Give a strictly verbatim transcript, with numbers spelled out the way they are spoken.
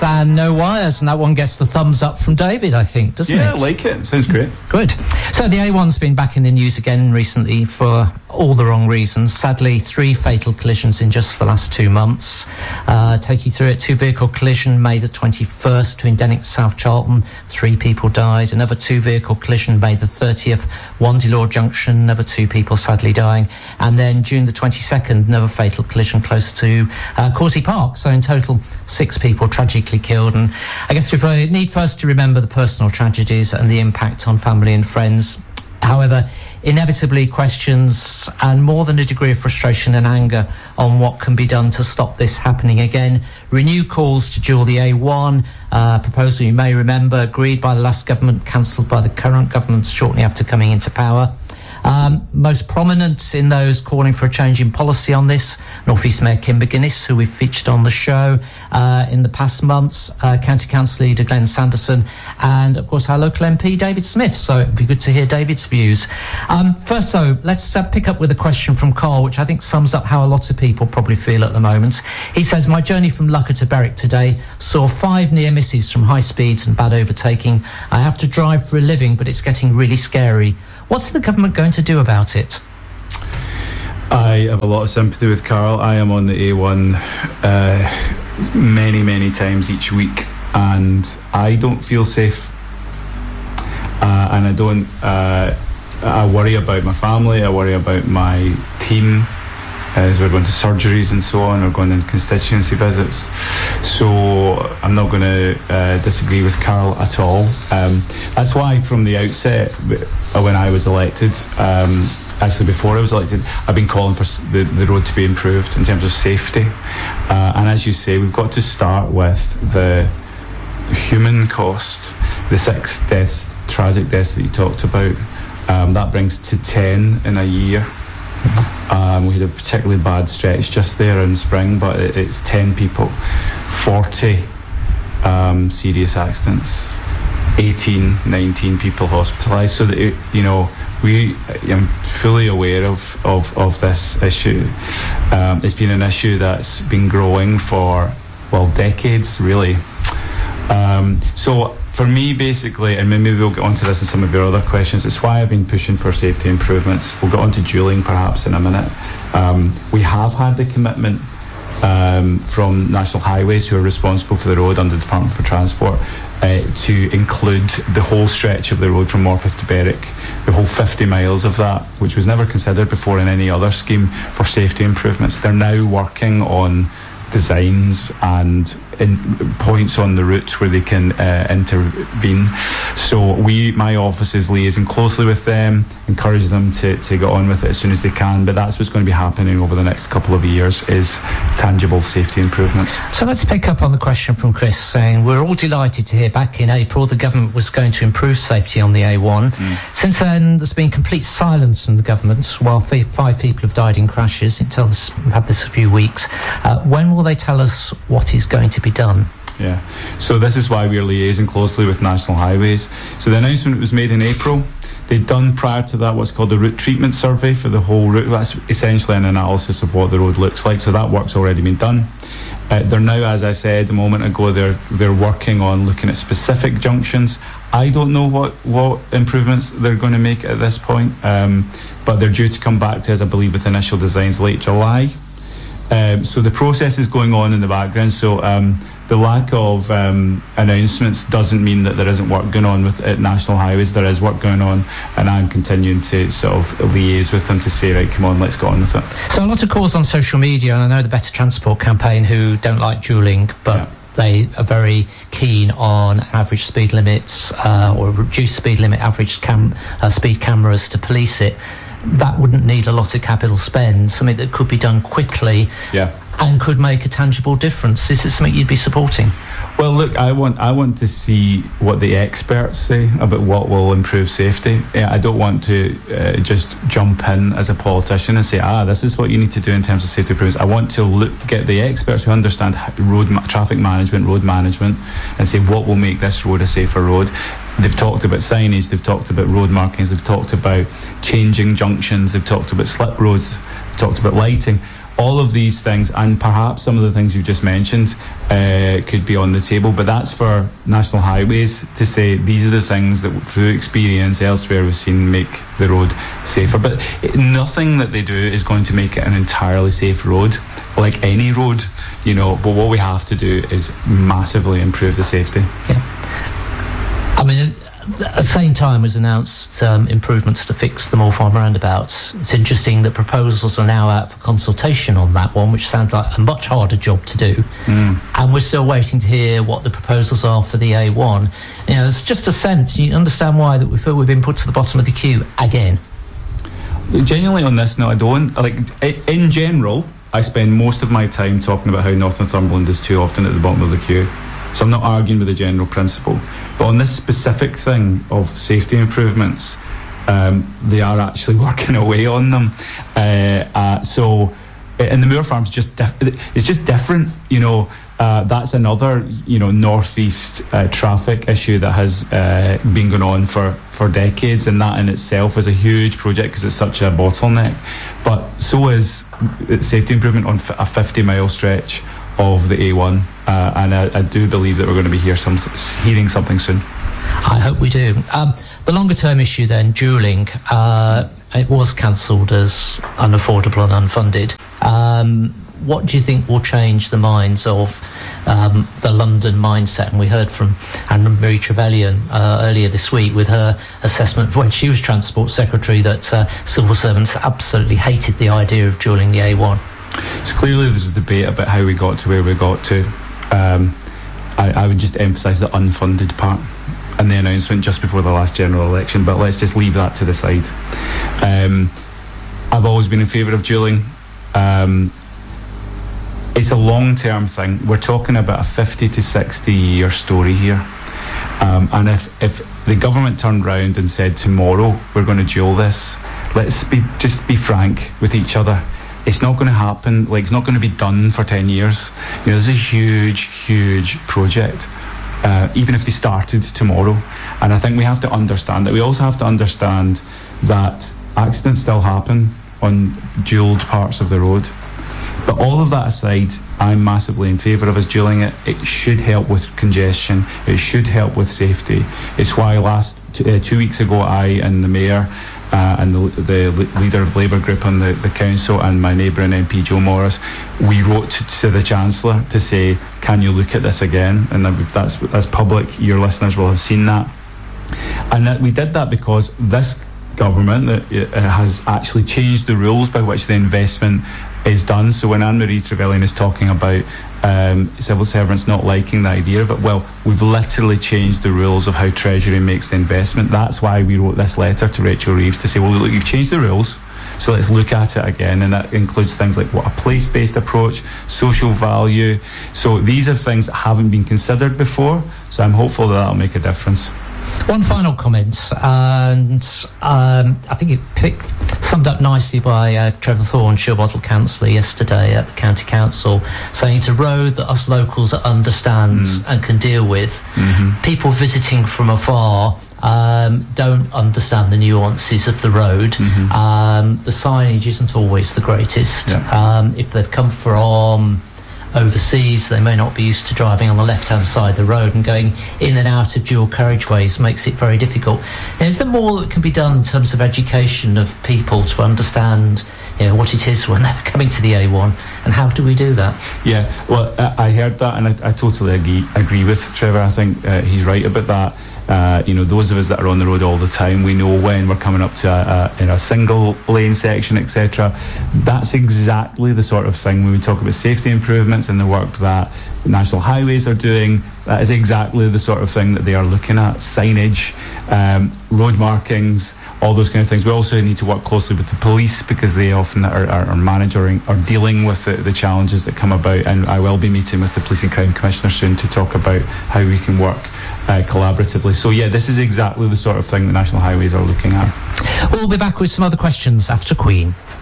and no wires, and that one gets the thumbs up from David, I think, doesn't yeah, it? Yeah, I like it. Sounds great. Good. So the A one's been back in the news again recently for all the wrong reasons. Sadly, three fatal collisions in just the last two months. Uh, take you through it. Two-vehicle collision May the twenty-first between Denwick and South Charlton. Three people died. Another two-vehicle collision May the thirtieth, Wandelore Junction. Another two people sadly dying. And then June the twenty-second, another fatal collision close to uh, Causey Park. So in total, six people tragically killed. And I guess we need first to remember the personal tragedies and the impact on family and friends. However, inevitably questions and more than a degree of frustration and anger on what can be done to stop this happening again. Renewed calls to dual the A one, uh, proposal you may remember, agreed by the last government, cancelled by the current government shortly after coming into power. Um, most prominent in those calling for a change in policy on this, North East Mayor Kim McGuinness, who we've featured on the show uh, in the past months, uh, County Council Leader Glenn Sanderson, and of course our local M P David Smith. So it'd be good to hear David's views. Um, first though, let's uh, pick up with a question from Carl, which I think sums up how a lot of people probably feel at the moment. He says, my journey from Lucker to Berwick today saw five near misses from high speeds and bad overtaking. I have to drive for a living, but it's getting really scary. What's the government going to do about it? I have a lot of sympathy with Carl. I am on the A one uh, many, many times each week, and I don't feel safe. Uh, and I don't. Uh, I worry about my family. I worry about my team as we're going to surgeries and so on. We're going on constituency visits. So I'm not going to uh, disagree with Carl at all. Um, that's why, from the outset, when I was elected. Um, Actually, before I was elected, I've been calling for the, the road to be improved in terms of safety. Uh, and as you say, we've got to start with the human cost, the six deaths, tragic deaths that you talked about. Um, that brings to ten in a year. Um, we had a particularly bad stretch just there in spring, but it, it's ten people, forty um, serious accidents, eighteen, nineteen people hospitalised. So that, it, you know, we I'm fully aware of, of, of this issue. Um, it's been an issue that's been growing for, well, decades, really. Um, so for me, basically, and maybe we'll get onto this in some of your other questions, it's why I've been pushing for safety improvements. We'll get onto dualling perhaps in a minute. Um, we have had the commitment um, from National Highways, who are responsible for the road under the Department for Transport, Uh, to include the whole stretch of the road from Morpeth to Berwick, the whole fifty miles of that, which was never considered before in any other scheme for safety improvements. They're now working on designs and in points on the route where they can uh, intervene. So we, my office is liaising closely with them, encourage them to, to get on with it as soon as they can. But that's what's going to be happening over the next couple of years, is tangible safety improvements. So let's pick up on the question from Chris, saying we're all delighted to hear back in April the government was going to improve safety on the A one. Mm. Since then, there's been complete silence in the government, while f- five people have died in crashes. Until this, we've had this a few weeks. Uh, when will they tell us what is going to be done? Yeah, so this is why we're liaising closely with National Highways. So the announcement was made in April. They'd done prior to that what's called a route treatment survey for the whole route. That's essentially an analysis of what the road looks like. So that work's already been done. Uh, they're now, as I said a moment ago, they're they're working on looking at specific junctions. I don't know what, what improvements they're going to make at this point, um, but they're due to come back to us, I believe, with initial designs late July. Um, so the process is going on in the background. So um, the lack of um, announcements doesn't mean that there isn't work going on with at National Highways. There is work going on, and I'm continuing to sort of liaise with them to say, right, come on, let's get on with it. So a lot of calls on social media, and I know the Better Transport campaign, who don't like dualling, but yeah. They are very keen on average speed limits uh, or reduced speed limit, average cam- uh, speed cameras to police it. That wouldn't need a lot of capital spend, something that could be done quickly yeah. and could make a tangible difference. Is it something you'd be supporting? Well, look, I want I want to see what the experts say about what will improve safety. I don't want to uh, just jump in as a politician and say, ah, this is what you need to do in terms of safety improvements. I want to look, get the experts who understand road ma- traffic management, road management, and say what will make this road a safer road. They've talked about signage, they've talked about road markings, they've talked about changing junctions, they've talked about slip roads, they've talked about lighting. all of these things, and perhaps some of the things you've just mentioned, uh, could be on the table, but that's for National Highways to say these are the things that through experience elsewhere we've seen make the road safer. But it, nothing that they do is going to make it an entirely safe road, like any road, you know, but what we have to do is massively improve the safety. Yeah. I mean, at the same time was announced um, improvements to fix the Moor Farm roundabouts. It's interesting that proposals are now out for consultation on that one, which sounds like a much harder job to do. Mm. And we're still waiting to hear what the proposals are for the A one. You know, it's just a sense, you understand why that we feel we've been put to the bottom of the queue again. Genuinely on this, no, I don't. Like, in general, I spend most of my time talking about how North Northumberland is too often at the bottom of the queue. So I'm not arguing with the general principle. But on this specific thing of safety improvements, um, they are actually working away on them. Uh, uh, so, and the Moor Farm's just, diff- it's just different, you know. Uh, that's another, you know, northeast uh, traffic issue that has uh, been going on for, for decades, and that in itself is a huge project because it's such a bottleneck. But so is safety improvement on f- a fifty mile stretch of the A one, uh, and I, I do believe that we're going to be hear some, hearing something soon. I hope we do. Um, the longer term issue then, dualling, uh, it was cancelled as unaffordable and unfunded. Um, what do you think will change the minds of um, the London mindset? And we heard from Anne-Marie Trevelyan uh, earlier this week with her assessment when she was Transport Secretary that uh, civil servants absolutely hated the idea of dualling the A one. So clearly there's a debate about how we got to where we got to. Um, I, I would just emphasise the unfunded part and the announcement just before the last general election, but let's just leave that to the side. Um, I've always been in favour of dualling. Um, it's a long-term thing. We're talking about a fifty to sixty year story here. Um, and if, if the government turned round and said tomorrow we're going to dual this, let's be just be frank with each other. It's not going to happen, like it's not going to be done for ten years. You know, this is a huge, huge project, uh, even if they started tomorrow. And I think we have to understand that. We also have to understand that accidents still happen on dualled parts of the road. But all of that aside, I'm massively in favour of us dualling it. It should help with congestion. It should help with safety. It's why last t- uh, two weeks ago, I and the Mayor Uh, and the, the leader of the Labour group on the, the council and my neighbouring M P Joe Morris, we wrote to, to the Chancellor to say, can you look at this again? And that's, that's public, your listeners will have seen that. And that we did that because this government uh, has actually changed the rules by which the investment is done. So when Anne-Marie Trevelyan is talking about um, civil servants not liking the idea of it, well, we've literally changed the rules of how Treasury makes the investment. That's why we wrote this letter to Rachel Reeves to say, well, look, you've changed the rules, so let's look at it again. And that includes things like what a place-based approach, social value. So these are things that haven't been considered before, so I'm hopeful that that'll make a difference. One final comment, and um, I think it picked, summed up nicely by uh, Trevor Thorne, Shilbottle Councillor, yesterday at the County Council, saying it's a road that us locals understand mm. and can deal with. Mm-hmm. People visiting from afar um, don't understand the nuances of the road. Mm-hmm. Um, the signage isn't always the greatest. Yeah. Um, if they've come from overseas, they may not be used to driving on the left-hand side of the road, and going in and out of dual carriageways makes it very difficult. Now, is there more that can be done in terms of education of people to understand, you know, what it is when they're coming to the A one, and how do we do that? Yeah, well, I heard that, and I, I totally agree, agree with Trevor. I think uh, he's right about that. Uh, you know, those of us that are on the road all the time, we know when we're coming up to a, a, in a single lane section, et cetera. That's exactly the sort of thing when we talk about safety improvements and the work that National Highways are doing. That is exactly the sort of thing that they are looking at. Signage, um, road markings, all those kind of things. We also need to work closely with the police because they often are, are, are managing or dealing with the, the challenges that come about. And I will be meeting with the Police and Crime Commissioner soon to talk about how we can work uh, collaboratively. So yeah, this is exactly the sort of thing that National Highways are looking at. We'll be back with some other questions after Queen.